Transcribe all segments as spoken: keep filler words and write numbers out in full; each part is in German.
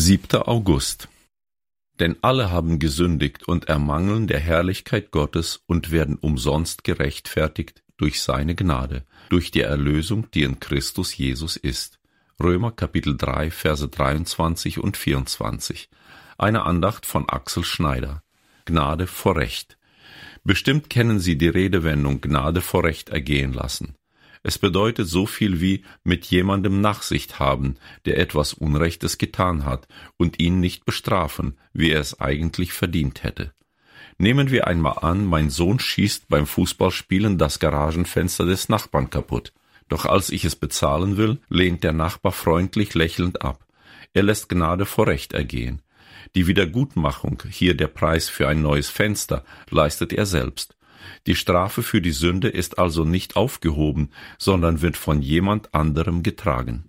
siebter August. Denn alle haben gesündigt und ermangeln der Herrlichkeit Gottes und werden umsonst gerechtfertigt durch seine Gnade, durch die Erlösung, die in Christus Jesus ist. Römer Kapitel drei, Verse dreiundzwanzig und vierundzwanzig. Eine Andacht von Axel Schneider. Gnade vor Recht. Bestimmt kennen Sie die Redewendung Gnade vor Recht ergehen lassen. Es bedeutet so viel wie mit jemandem Nachsicht haben, der etwas Unrechtes getan hat, und ihn nicht bestrafen, wie er es eigentlich verdient hätte. Nehmen wir einmal an, mein Sohn schießt beim Fußballspielen das Garagenfenster des Nachbarn kaputt. Doch als ich es bezahlen will, lehnt der Nachbar freundlich lächelnd ab. Er lässt Gnade vor Recht ergehen. Die Wiedergutmachung, hier der Preis für ein neues Fenster, leistet er selbst. Die Strafe für die Sünde ist also nicht aufgehoben, sondern wird von jemand anderem getragen.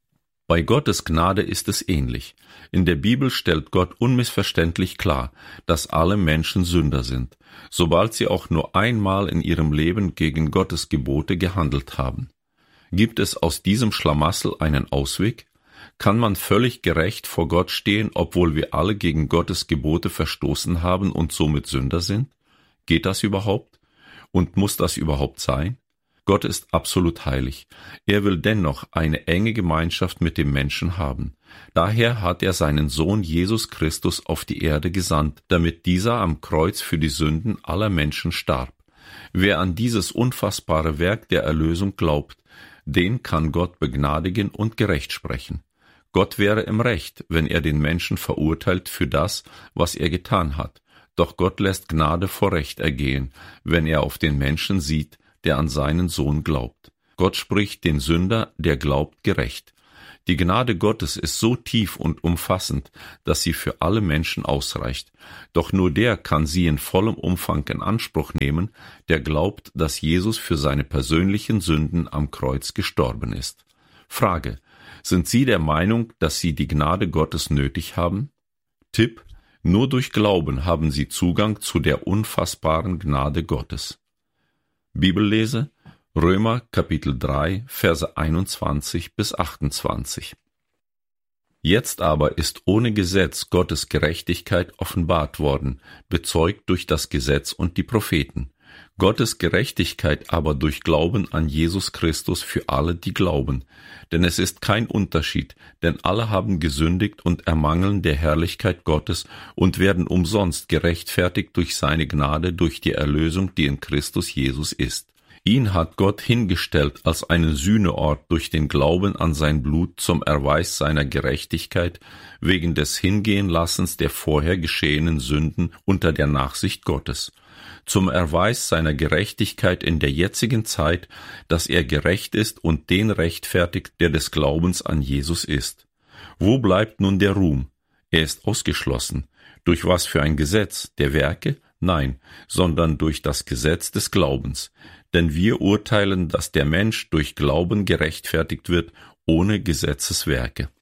Bei Gottes Gnade ist es ähnlich. In der Bibel stellt Gott unmissverständlich klar, dass alle Menschen Sünder sind, sobald sie auch nur einmal in ihrem Leben gegen Gottes Gebote gehandelt haben. Gibt es aus diesem Schlamassel einen Ausweg? Kann man völlig gerecht vor Gott stehen, obwohl wir alle gegen Gottes Gebote verstoßen haben und somit Sünder sind? Geht das überhaupt? Und muss das überhaupt sein? Gott ist absolut heilig. Er will dennoch eine enge Gemeinschaft mit dem Menschen haben. Daher hat er seinen Sohn Jesus Christus auf die Erde gesandt, damit dieser am Kreuz für die Sünden aller Menschen starb. Wer an dieses unfassbare Werk der Erlösung glaubt, den kann Gott begnadigen und gerecht sprechen. Gott wäre im Recht, wenn er den Menschen verurteilt für das, was er getan hat. Doch Gott lässt Gnade vor Recht ergehen, wenn er auf den Menschen sieht, der an seinen Sohn glaubt. Gott spricht den Sünder, der glaubt, gerecht. Die Gnade Gottes ist so tief und umfassend, dass sie für alle Menschen ausreicht. Doch nur der kann sie in vollem Umfang in Anspruch nehmen, der glaubt, dass Jesus für seine persönlichen Sünden am Kreuz gestorben ist. Frage: Sind Sie der Meinung, dass Sie die Gnade Gottes nötig haben? Tipp: Nur durch Glauben haben Sie Zugang zu der unfassbaren Gnade Gottes. Bibellese: Römer Kapitel drei, Verse einundzwanzig bis achtundzwanzig. Jetzt aber ist ohne Gesetz Gottes Gerechtigkeit offenbart worden, bezeugt durch das Gesetz und die Propheten. Gottes Gerechtigkeit aber durch Glauben an Jesus Christus für alle, die glauben. Denn es ist kein Unterschied, denn alle haben gesündigt und ermangeln der Herrlichkeit Gottes und werden umsonst gerechtfertigt durch seine Gnade, durch die Erlösung, die in Christus Jesus ist. Ihn hat Gott hingestellt als einen Sühneort durch den Glauben an sein Blut zum Erweis seiner Gerechtigkeit, wegen des Hingehenlassens der vorher geschehenen Sünden unter der Nachsicht Gottes. Zum Erweis seiner Gerechtigkeit in der jetzigen Zeit, dass er gerecht ist und den rechtfertigt, der des Glaubens an Jesus ist. Wo bleibt nun der Ruhm? Er ist ausgeschlossen. Durch was für ein Gesetz? Der Werke? Nein, sondern durch das Gesetz des Glaubens. Denn wir urteilen, dass der Mensch durch Glauben gerechtfertigt wird, ohne Gesetzeswerke.